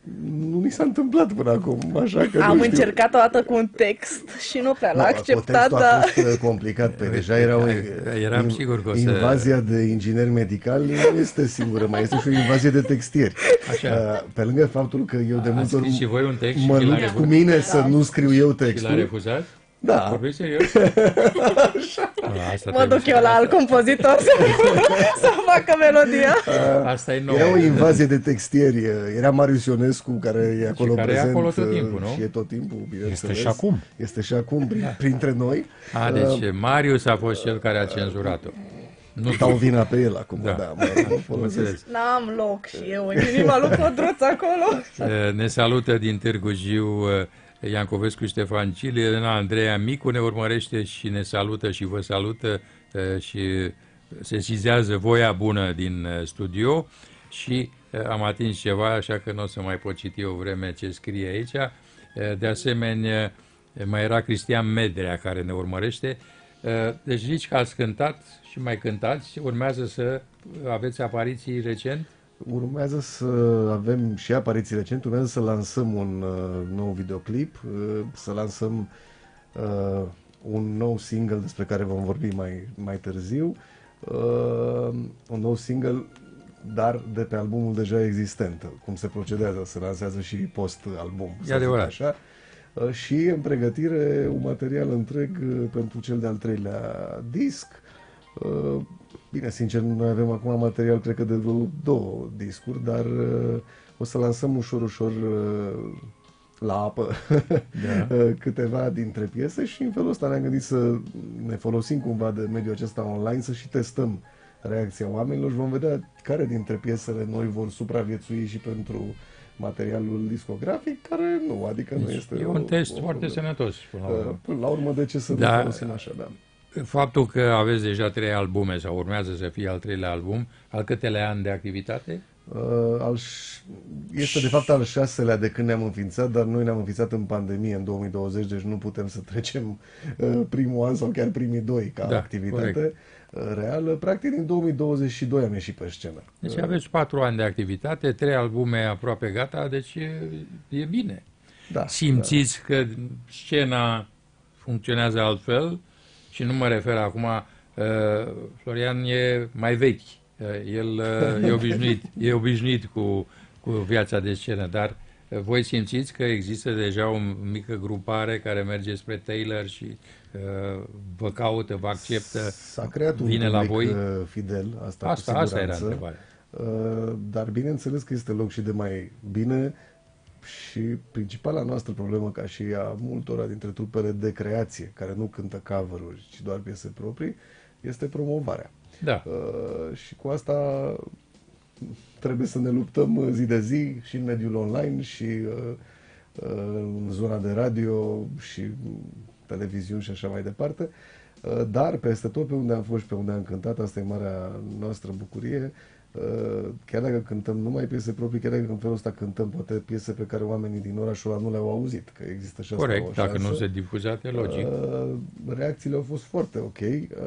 Nu mi s-a întâmplat până acum, așa că Am nu știu. încercat o dată cu un text și nu prea l-a acceptat, Contextul a dar... fost complicat, pe deja era o Eram sigur că o să... invazia de ingineri medicali nu este singură, mai este și o invazie de textieri. Așa. Pe lângă faptul că eu de multe scris și voi un text mă și l-a lupt cu refuzat? mine să nu scriu eu Și l-a textul. refuzat? Da. Vorbești serios? Asta Mă duc eu la alt compozitor să facă melodia. Asta e nou. Era o invazie de textieri. Era Marius Ionescu, care e acolo care e prezent. acolo tot timpul, nu? Și e tot timpul, bineînțeles. și acum. Este și acum printre noi. Deci Marius a fost cel care a cenzurat-o. Nu Dau vina pe el acum, Da. da mă folosesc. înțeles. N-am loc și eu în inima lui Codruț acolo. Ne salută din Târgu Jiu Iancovescu Ștefan Cili, Elena Andreea Micu ne urmărește și ne salută și vă salută și sesizează voia bună din studio și am atins ceva, așa că nu o să mai pot citi o vreme ce scrie aici. De asemenea, mai era Cristian Medrea care ne urmărește. Deci zici că ați cântat și mai cântați, urmează să aveți apariții recent? Urmează să avem și apariții recente, urmează să lansăm un nou videoclip, să lansăm un nou single despre care vom vorbi mai târziu, un nou single, dar de pe albumul deja existent. Cum se procedează, se lansează și post-album. E adevărat. Așa. Și în pregătire un material întreg pentru cel de-al treilea disc. Bine, sincer, noi avem acum material, cred că de vreo 2 discuri, dar o să lansăm ușor la apă câteva dintre piese și în felul ăsta ne-am gândit să ne folosim cumva de mediul acesta online, să și testăm reacția oamenilor și vom vedea care dintre piesele noi vor supraviețui și pentru materialul discografic, care nu, adică nu este... E un test foarte sănătos. Până la urmă, de ce să nu folosim așa, da. Faptul că aveți deja 3 albume sau urmează să fie al 3-lea album, al câtelea an de activitate? Este de fapt al 6-lea de când ne-am înființat, dar noi ne-am înființat în pandemie în 2020, deci nu putem să trecem primul an sau chiar primii 2 ca activitate. Corect. Reală. Practic din 2022 am ieșit pe scenă. Deci aveți 4 ani de activitate, 3 albume aproape gata, deci e bine. Da, simțiți că scena funcționează altfel și nu mă refer acum, Florian e mai vechi, el e obișnuit cu viața de scenă, dar voi simțiți că există deja o mică grupare care merge spre Taylor și vă caută, vă acceptă, S-a creat un vine la voi? Fidel, asta era întrebarea. Dar bineînțeles că este loc și de mai bine și principala noastră problemă, ca și a multora dintre trupele de creație, care nu cântă cover-uri, ci doar piese proprii, este promovarea. Da. Și cu asta trebuie să ne luptăm zi de zi și în mediul online și în zona de radio și televiziuni și așa mai departe. Dar peste tot pe unde am fost și pe unde am cântat, asta e marea noastră bucurie, chiar dacă cântăm numai piese proprii, chiar dacă în felul ăsta cântăm poate piese pe care oamenii din orașul ăla nu le-au auzit, că există și asta. Corect, dacă nu se difuzate, logic. Reacțiile au fost foarte ok.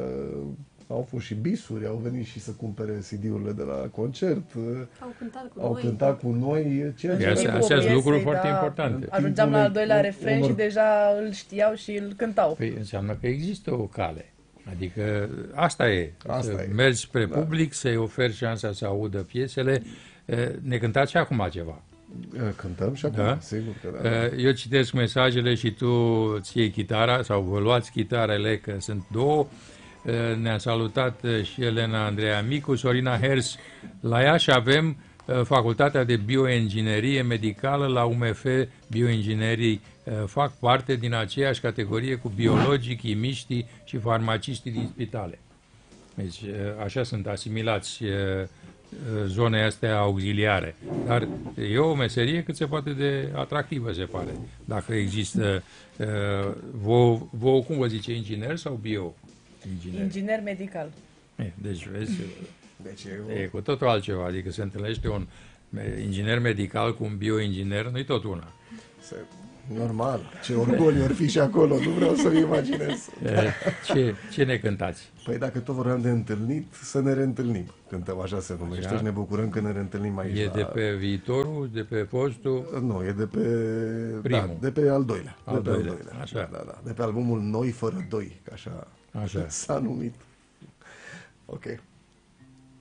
Au fost și bisuri, au venit și să cumpere CD-urile de la concert. Au cântat cu noi. Astea sunt lucruri foarte importante. Ajungeam la al doilea refren și deja îl știau și îl cântau. Păi înseamnă că există o cale. Adică asta e. Mergi spre public, să-i oferi șansa să audă piesele. Ne cântați și acum ceva. Cântăm și acum, sigur că da. Eu citesc mesajele și tu îți iei chitara sau vă luați chitarele, că sunt 2. Ne-a salutat și Elena Andreea Micu, Sorina Hers. La Iași avem Facultatea de Bioinginerie Medicală, la UMF bioinginerii fac parte din aceeași categorie cu biologii, chimiștii și farmaciștii din spitale. Deci așa sunt asimilați zonele astea auxiliare. Dar e o meserie cât se poate de atractivă, se pare. Dacă există, vouă cum vă zice, inginer sau bio? Inginer medical. Deci, vezi, e cu totul altceva. Adică se întâlnește un inginer medical cu un bioinginer, nu-i tot una. Normal. Ce orgoliu ar fi și acolo, nu vreau să-mi imaginez. Ce ne cântați? Păi dacă tot vorbeam de întâlnit, să ne reîntâlnim. Cântăm, așa se numește, Așa. și ne bucurăm că ne reîntâlnim aici. E de pe viitorul, de pe fostul? Nu, e de pe... Primul. Da, de pe al doilea. Al de pe doilea, așa. Da, da. De pe albumul Noi fără doi, că așa Așa. s-a numit. Ok.